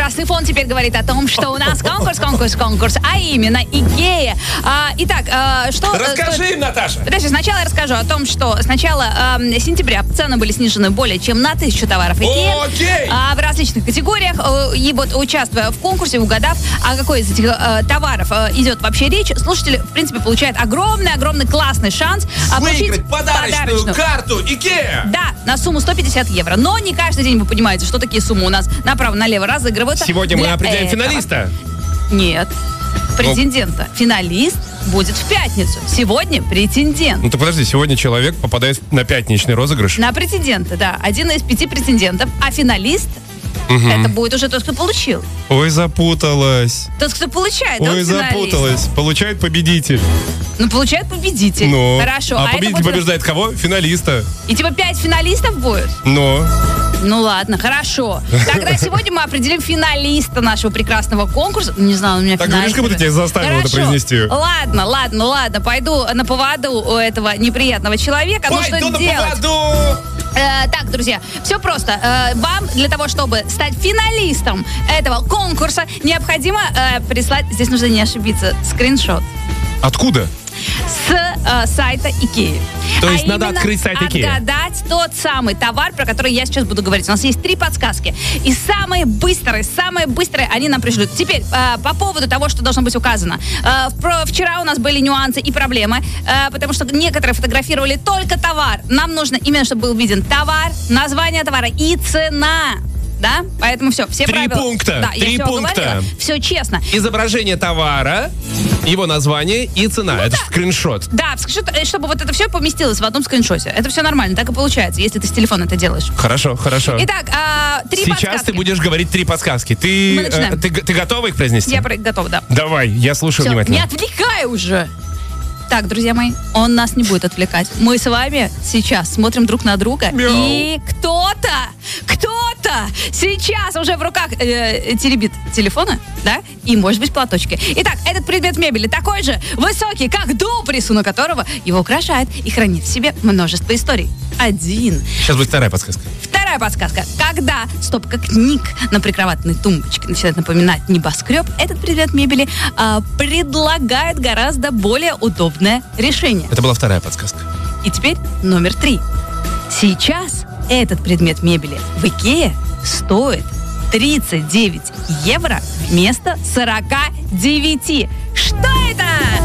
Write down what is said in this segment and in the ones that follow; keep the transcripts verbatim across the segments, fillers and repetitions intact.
прекрасный фон теперь говорит о том, что у нас конкурс, конкурс, конкурс, а именно Икея. А, итак, а, что... Расскажи им, Наташа. Подожди, сначала я расскажу о том, что с начала э, сентября цены были снижены более чем на тысячу товаров Икея. Окей. А, в различных категориях. Э, и вот участвуя в конкурсе, угадав, о какой из этих э, товаров э, идет вообще речь, слушатели, в принципе, получают огромный-огромный классный шанс э, Выиграть подарочную, подарочную карту Икея. Да, на сумму сто пятьдесят евро. Но не каждый день, вы понимаете, что такие суммы у нас направо-налево разыгрываются. Сегодня мы Для определяем этого. финалиста. Нет. Претендента. Финалист будет в пятницу. Сегодня претендент. Ну так подожди, сегодня человек попадает на пятничный розыгрыш. На претендента, да. Один из пяти претендентов. А финалист, угу. это будет уже тот, кто получил. Ой, запуталась. Тот, кто получает. Ой, тот финалист. запуталась. Получает победитель. Ну, получает победитель. Но. Хорошо. А, а победитель это будет... побеждает кого? Финалиста. И типа пять финалистов будет? Но. Ну ладно, хорошо. Тогда сегодня мы определим финалиста нашего прекрасного конкурса. Не знаю, у меня Так финалист. говоришь, как будто тебя заставил это произнести. Ладно, ладно, ладно. Пойду на поводу у этого неприятного человека. Ну Пойду что на делать? поводу! Э, так, друзья, все просто. Э, вам для того, чтобы стать финалистом этого конкурса, необходимо э, прислать, здесь нужно не ошибиться, скриншот. Откуда? С э, сайта Икеи. То есть а надо открыть сайт Икеи. Отгадать тот самый товар, про который я сейчас буду говорить. У нас есть три подсказки. И самые быстрые, самые быстрые они нам пришлют. Теперь, э, по поводу того, что должно быть указано. Э, про, вчера у нас были нюансы и проблемы, э, потому что некоторые фотографировали только товар. Нам нужно именно, чтобы был виден товар, название товара и цена. Да? Поэтому все, все Три правила. пункта. Да, Три я все пункта. оговорила. Все честно. Изображение товара, его название и цена. Ну это да. же скриншот. Да, скриншот, чтобы вот это все поместилось в одном скриншоте. Это все нормально, так и получается, если ты с телефона это делаешь. Хорошо, хорошо. Итак, а, три Сейчас подсказки. ты будешь говорить три подсказки. Мы Ты, начинаем. э, ты, ты готова их произнести? Я про- готова, да. Давай, я слушаю Всё, внимательно. не отвлекай уже. Так, друзья мои, он нас не будет отвлекать. Мы с вами сейчас смотрим друг на друга. Мяу. И кто-то, кто-то сейчас уже в руках э, теребит телефона, да? И, может быть, платочки. Итак, этот предмет мебели такой же высокий, как дуб, рисунок которого его украшает и хранит в себе множество историй. Один. Сейчас будет вторая подсказка. Вторая подсказка. Когда стопка книг на прикроватной тумбочке начинает напоминать небоскреб, этот предмет мебели а, предлагает гораздо более удобное решение. Это была вторая подсказка. И теперь номер три. Сейчас этот предмет мебели в Икее стоит тридцать девять евро вместо сорока девяти. Что это?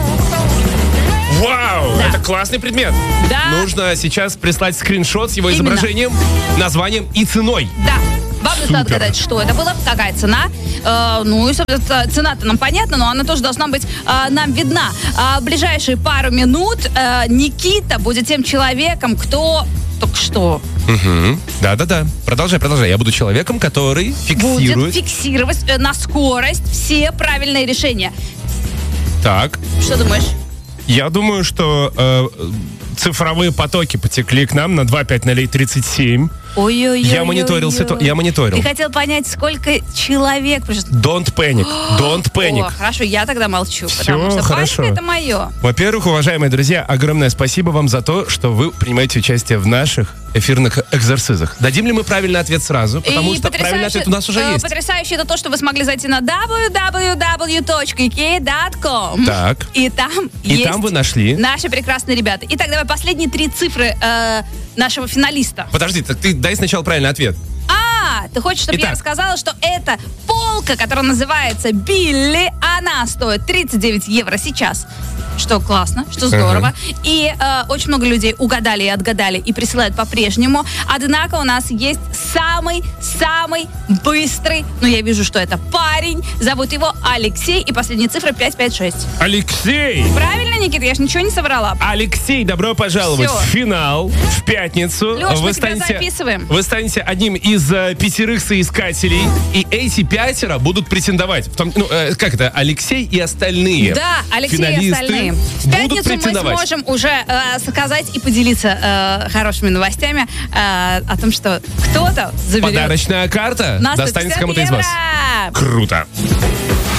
Вау, Да. это классный предмет. Да. Нужно сейчас прислать скриншот с его Именно. изображением, названием и ценой. Да. Вам нужно Супер. отгадать, что это было, какая цена. Э, ну и, собственно, цена-то нам понятна, но она тоже должна быть э, нам видна. А в ближайшие пару минут э, Никита будет тем человеком, кто только что Угу. Да-да-да. Продолжай, продолжай. Я буду человеком, который фиксирует. будет фиксировать э, на скорость все правильные решения. Так. Что думаешь? Я думаю, что э, цифровые потоки потекли к нам на два пять ноль тридцать семь. Ой-ой-ой. Я мониторил ситу- я мониторил. Ты хотел понять, сколько человек пришло. Don't panic. Don't panic. О, хорошо, я тогда молчу, Всё потому что хорошо. паника — это мое. Во-первых, уважаемые друзья, огромное спасибо вам за то, что вы принимаете участие в наших эфирных экзорцизах. Дадим ли мы правильный ответ сразу? Потому И что правильный ответ у нас уже э, есть. Потрясающе это то, что вы смогли зайти на дабл ю дабл ю дабл ю точка икея точка ком. Так. И там И есть там вы нашли. наши прекрасные ребята. Итак, давай последние три цифры э, нашего финалиста. Подожди, так ты дай сначала правильный ответ. А, ты хочешь, чтобы Итак. я рассказала, что это полка, которая называется Билли, она стоит тридцать девять евро сейчас. Что классно, что здорово. Uh-huh. И э, очень много людей угадали и отгадали и присылают по-прежнему. Однако у нас есть самый-самый быстрый, ну я вижу, что это парень, зовут его Алексей, и последняя цифра пять пять шесть. Алексей! Правильно, Никита? Я же ничего не соврала. Алексей, добро пожаловать Всё. в финал в пятницу. Лёш, мы вы, тебя станете, записываем. вы станете одним из э, пятерых соискателей, и эти пятеро будут претендовать. В том, ну, э, как это? Алексей и остальные Да, Алексей и финалисты остальные. В будут пятницу мы претендовать. сможем уже э, сказать и поделиться э, хорошими новостями э, о том, что кто-то заберет Подарочная карта на сто достанется пятьдесят кому-то из вас. евро. Круто.